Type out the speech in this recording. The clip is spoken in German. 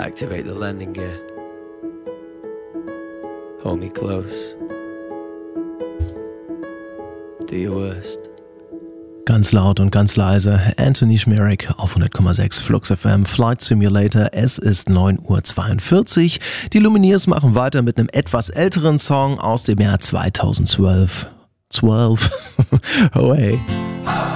Activate the landing gear. Hold me close. Do your worst. Ganz laut und ganz leise, Anthony Schmierek auf 100,6 Flux FM, Flight Simulator, es ist 9:42 Uhr. Die Lumineers machen weiter mit einem etwas älteren Song aus dem Jahr 2012. Oh hey.